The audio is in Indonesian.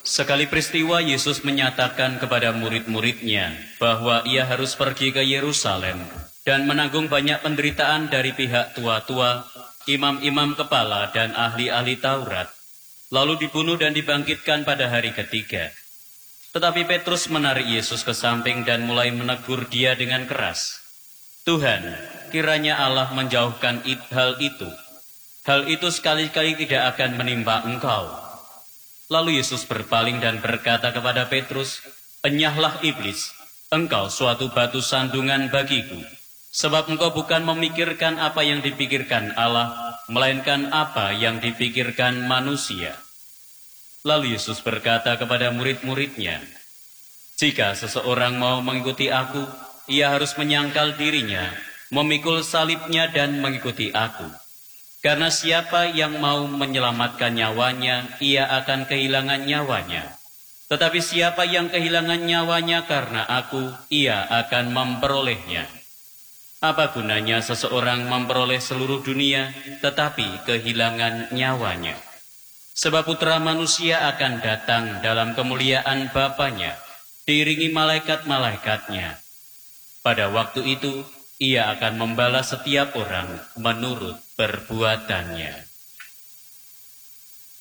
Sekali peristiwa Yesus menyatakan kepada murid-muridnya bahwa ia harus pergi ke Yerusalem dan menanggung banyak penderitaan dari pihak tua-tua, imam-imam kepala dan ahli-ahli Taurat, lalu dibunuh dan dibangkitkan pada hari ketiga. Tetapi Petrus menarik Yesus ke samping dan mulai menegur dia dengan keras. Tuhan, kiranya Allah menjauhkan hal itu. Hal itu sekali-kali tidak akan menimpa engkau. Lalu Yesus berpaling dan berkata kepada Petrus, "Enyahlah iblis, engkau suatu batu sandungan bagiku, sebab engkau bukan memikirkan apa yang dipikirkan Allah, melainkan apa yang dipikirkan manusia." Lalu Yesus berkata kepada murid-muridnya, "Jika seseorang mau mengikuti aku, ia harus menyangkal dirinya, memikul salibnya dan mengikuti aku. Karena siapa yang mau menyelamatkan nyawanya, ia akan kehilangan nyawanya. Tetapi siapa yang kehilangan nyawanya karena aku, ia akan memperolehnya. Apa gunanya seseorang memperoleh seluruh dunia, tetapi kehilangan nyawanya? Sebab Putra Manusia akan datang dalam kemuliaan Bapanya, diiringi malaikat-malaikatnya. Pada waktu itu, ia akan membalas setiap orang menurut perbuatannya."